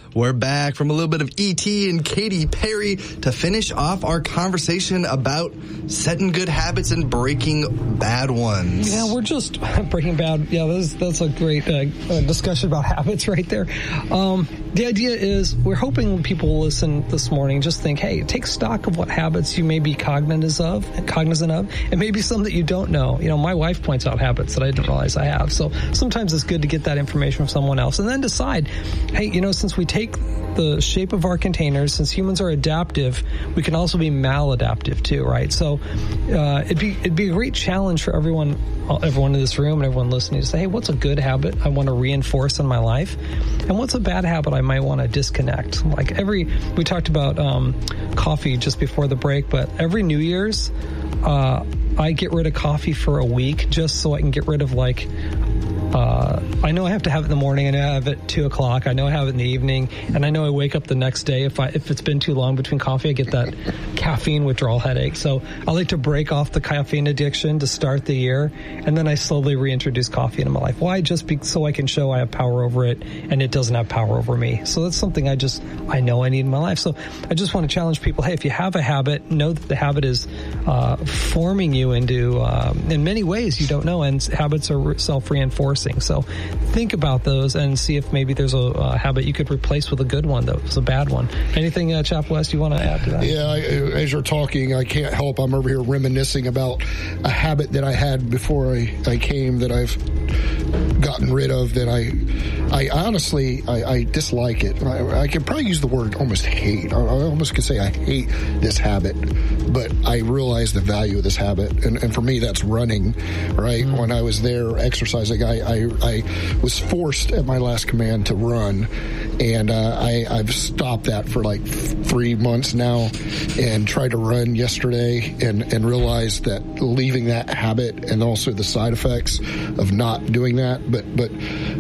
We're back from a little bit of E.T. and Katy Perry to finish off our conversation about setting good habits and breaking bad ones. Yeah, we're just breaking bad. Yeah, that's a great discussion about habits right there. The idea is we're hoping when people listen this morning just think, hey, take stock of what habits you may be cognizant of, and maybe some that you don't know. You know, my wife points out habits that I didn't realize I have. So sometimes it's good to get that information from someone else and then decide, hey, you know, since we take the shape of our containers, since humans are adaptive, we can also be maladaptive too, right? So it'd be a great challenge for everyone in this room and everyone listening to say, hey, what's a good habit I want to reinforce in my life? And what's a bad habit I might want to disconnect? We talked about coffee just before the break, but every New Year's, I get rid of coffee for a week just so I can get rid of I know I have to have it in the morning, I know I have it at 2 o'clock, I know I have it in the evening, and I know I wake up the next day. If it's been too long between coffee, I get that caffeine withdrawal headache. So I like to break off the caffeine addiction to start the year, and then I slowly reintroduce coffee into my life. Why? So I can show I have power over it, and it doesn't have power over me. So that's something I know I need in my life. So I just want to challenge people, hey, if you have a habit, know that the habit is forming you into, in many ways you don't know, and habits are self-reinforcing. So think about those and see if maybe there's a habit you could replace with a good one that was a bad one. Anything, Chap West, you want to add to that? Yeah, as you're talking, I can't help. I'm over here reminiscing about a habit that I had before I came that I've gotten rid of that I honestly dislike it. I can probably use the word almost hate. I almost could say I hate this habit, but I realize the value of this habit. And for me, that's running, right? Mm-hmm. When I was there exercising, I was forced at my last command to run, and I've stopped that for like 3 months now and tried to run yesterday and realized that leaving that habit and also the side effects of not doing that. But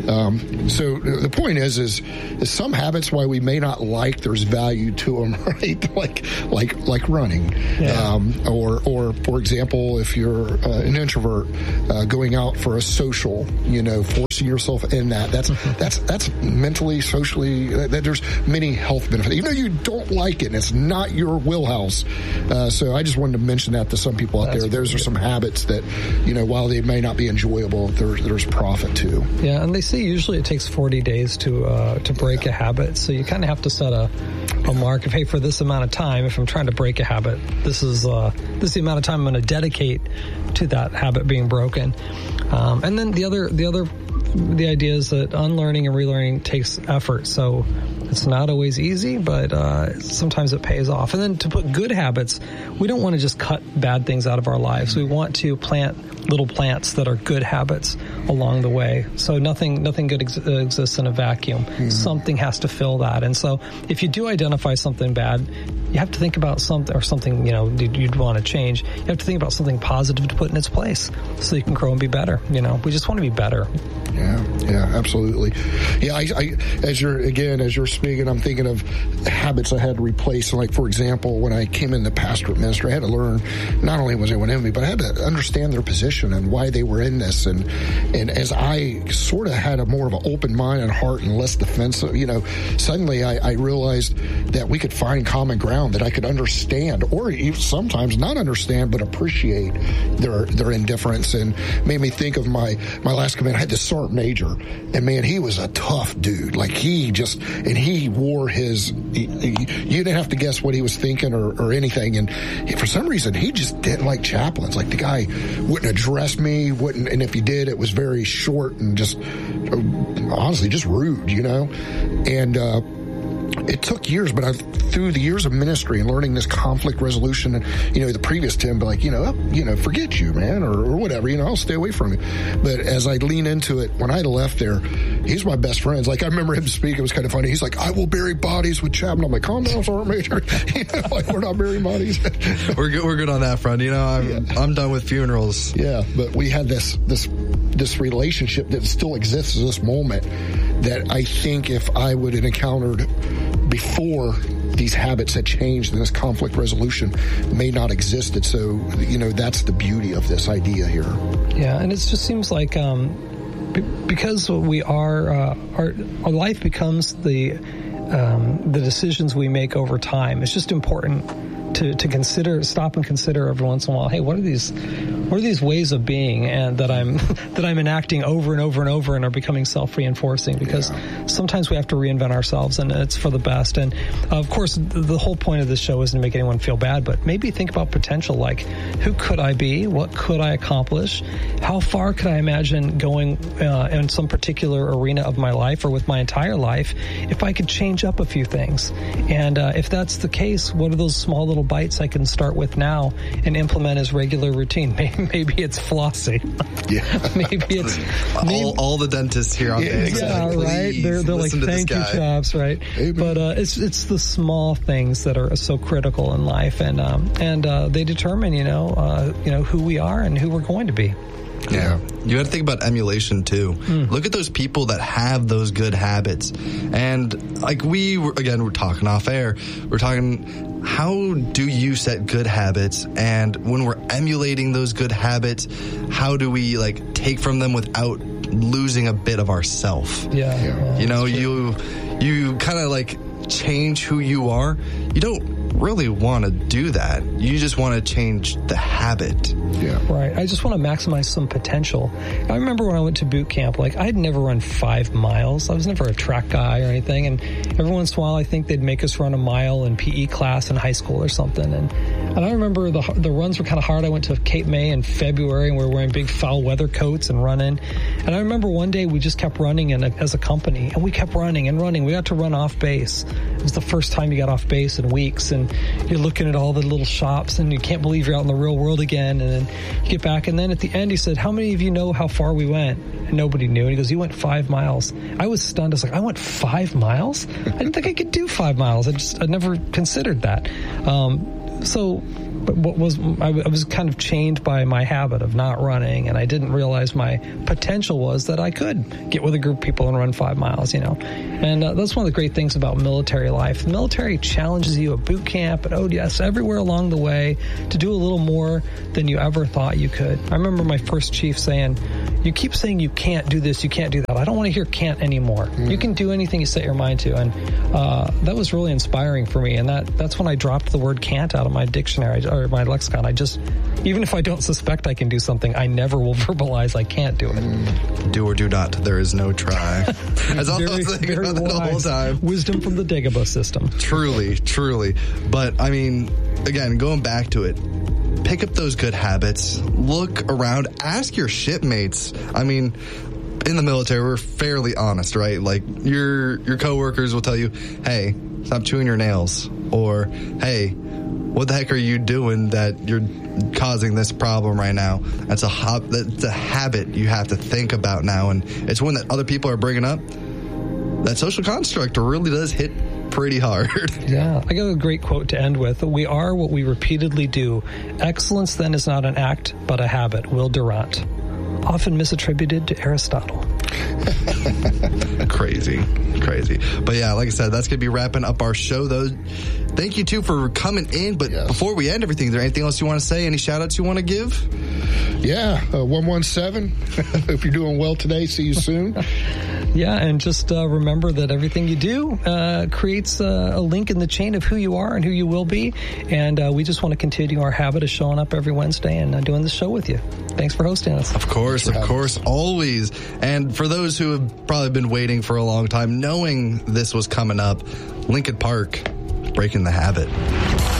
so the point is some habits, why we may not like, there's value to them, right? Like running, yeah. Or for example, if you're an introvert, going out for a social, forcing yourself in that's mentally, socially, there's many health benefits. Even though you don't like it and it's not your wheelhouse. So I just wanted to mention that to some people out there. Those are some habits that, while they may not be enjoyable, there's profit too. Yeah, and they say usually it takes 40 days to break a habit. So you kind of have to set a mark of, hey, for this amount of time, if I'm trying to break a habit, this is the amount of time I'm going to dedicate to that habit being broken. And then the idea is that unlearning and relearning takes effort. So it's not always easy, but sometimes it pays off. And then to put good habits, we don't want to just cut bad things out of our lives. We want to plant little plants that are good habits along the way. So nothing good exists in a vacuum. Mm-hmm. Something has to fill that. And so if you do identify something bad, you have to think about something you'd want to change. You have to think about something positive to put in its place so you can grow and be better. We just want to be better. Yeah, absolutely. Yeah, as you're speaking, I'm thinking of habits I had to replace. Like, for example, when I came in the pastorate ministry, I had to learn, not only was anyone in me, but I had to understand their position and why they were in this. And as I sort of had a more of an open mind and heart and less defensive, suddenly I realized that we could find common ground, that I could understand, or even sometimes not understand, but appreciate their indifference. And made me think of my last command. I had this sergeant major, and man, he was a tough dude. Like he wore his, you didn't have to guess what he was thinking or anything. And for some reason, he just didn't like chaplains. Like the guy wouldn't address me, and if he did, it was very short and just, honestly, just rude, And it took years, but through the years of ministry and learning this conflict resolution, and the previous Tim, like forget you, man, or whatever, I'll stay away from you. But as I lean into it, when I left there, he's my best friends. Like I remember him speak; it was kind of funny. He's like, "I will bury bodies with Chapman." I'm like, "Calm down, Sergeant Major. Like we're not burying bodies." We're good on that front. I'm done with funerals. Yeah, but we had this relationship that still exists at this moment. That I think if I would have encountered before these habits had changed and this conflict resolution may not existed. So, that's the beauty of this idea here. Yeah, and it just seems like because we are, our life becomes the the decisions we make over time. It's just important to stop and consider every once in a while. Hey, what are these ways of being and that I'm enacting over and over and over and are becoming self-reinforcing? Because sometimes we have to reinvent ourselves, and it's for the best. And of course, the whole point of this show isn't to make anyone feel bad, but maybe think about potential. Like, who could I be? What could I accomplish? How far could I imagine going in some particular arena of my life or with my entire life if I could change up a few things? And if that's the case, what are those small little bites I can start with now and implement as regular routine? Maybe it's flossing. Yeah. Maybe it's all the dentists here on the yeah, right. They're like, thank you, Chops, right? Amen. But it's the small things that are so critical in life, and they determine who we are and who we're going to be. Yeah. You got to think about emulation too. Look at those people that have those good habits. And like we're talking off air. We're talking, how do you set good habits? And when we're emulating those good habits, how do we like take from them without losing a bit of ourself? Yeah. You kind of like change who you are. You don't really want to do that. You just want to change the habit. Yeah. Right. I just want to maximize some potential. I remember when I went to boot camp, like I'd never run 5 miles. I was never a track guy or anything. And every once in a while, I think they'd make us run a mile in PE class in high school or something. And I remember the runs were kind of hard. I went to Cape May in February and we were wearing big foul weather coats and running. And I remember one day we just kept running as a company, and we kept running and running. We got to run off base. It was the first time you got off base in weeks, and you're looking at all the little shops and you can't believe you're out in the real world again. And then you get back, and then at the end he said, how many of you know how far we went? And nobody knew. And he goes, you went 5 miles. I was stunned. I was like, I went 5 miles? I didn't think I could do 5 miles. I never considered that. I was kind of chained by my habit of not running, and I didn't realize my potential was that I could get with a group of people and run 5 miles, And that's one of the great things about military life. The military challenges you at boot camp, at ODS, everywhere along the way to do a little more than you ever thought you could. I remember my first chief saying, you keep saying you can't do this, you can't do that. I don't want to hear can't anymore. You can do anything you set your mind to. And that was really inspiring for me. And that's when I dropped the word can't out of my dictionary or my lexicon. Even if I don't suspect I can do something, I never will verbalize I can't do it. Do or do not. There is no try. As I was thinking about that the whole time. Wisdom from the Dagobah system. Truly. But I mean, again, going back to it, pick up those good habits, look around, ask your shipmates. I mean, in the military, we're fairly honest, right? Like your coworkers will tell you, hey, stop chewing your nails, or hey, what the heck are you doing that you're causing this problem right now? That's a habit you have to think about now, and it's one that other people are bringing up. That social construct really does hit pretty hard. Yeah. I got a great quote to end with. We are what we repeatedly do. Excellence then is not an act, but a habit. Will Durant. Often misattributed to Aristotle. Crazy. But yeah, like I said, that's going to be wrapping up our show, though. Thank you, too, for coming in. But before we end everything, is there anything else you want to say? Any shout-outs you want to give? Yeah, 117. If you're doing well today, see you soon. Yeah, and just remember that everything you do creates a link in the chain of who you are and who you will be. And we just want to continue our habit of showing up every Wednesday and doing this show with you. Thanks for hosting us. Of course, always. And for those who have probably been waiting for a long time, knowing this was coming up, Lincoln Park, breaking the habit.